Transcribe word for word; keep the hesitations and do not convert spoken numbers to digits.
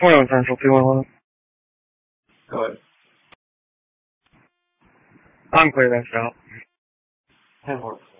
Morning, Central two one one. Go ahead. I'm clear, that's out. ten four.